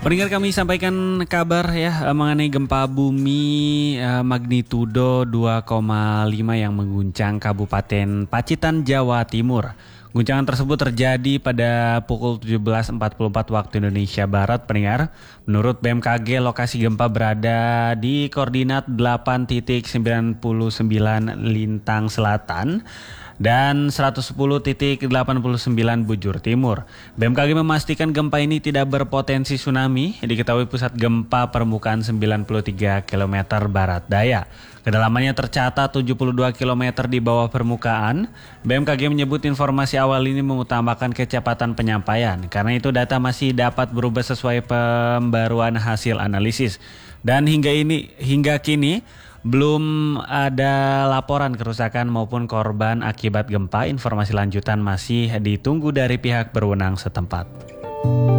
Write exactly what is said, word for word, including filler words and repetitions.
Pendengar, kami sampaikan kabar ya mengenai gempa bumi eh, magnitudo dua koma lima yang mengguncang Kabupaten Pacitan, Jawa Timur. Guncangan tersebut terjadi pada pukul tujuh belas empat puluh empat waktu Indonesia Barat, pendengar. Menurut B M K G, lokasi gempa berada di koordinat delapan titik sembilan puluh sembilan Lintang Selatan dan seratus sepuluh titik delapan puluh sembilan Bujur Timur. B M K G memastikan gempa ini tidak berpotensi tsunami. Diketahui pusat gempa permukaan sembilan puluh tiga kilometer barat daya. Kedalamannya tercatat tujuh puluh dua kilometer di bawah permukaan. B M K G menyebut informasi awal ini mengutamakan kecepatan penyampaian. Karena itu data masih dapat berubah sesuai pembaruan hasil analisis. Dan hingga ini hingga kini belum ada laporan kerusakan maupun korban akibat gempa. Informasi lanjutan masih ditunggu dari pihak berwenang setempat.